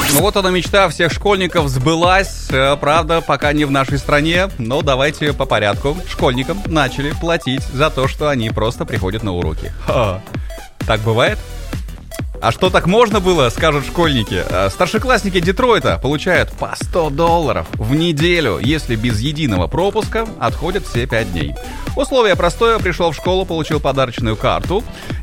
Ну вот она, мечта всех школьников сбылась. Правда, пока не в нашей стране, но давайте по порядку. Школьникам начали платить за то, что они просто приходят на уроки. Так бывает? А что, так можно было, скажут школьники? Старшеклассники Детройта получают по $100 в неделю, если без единого пропуска отходят все 5 дней. Условие простое: пришел в школу, получил подарочную карту